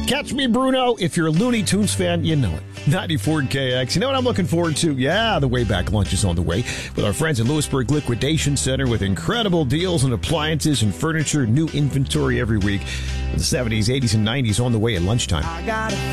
Catch me, Bruno. If you're a Looney Tunes fan, you know it. 94 KX. You know what I'm looking forward to? Yeah, the Way Back Lunch is on the way with our friends at Lewisburg Liquidation Center with incredible deals on appliances and furniture, new inventory every week. The 70s, 80s, and 90s on the way at lunchtime.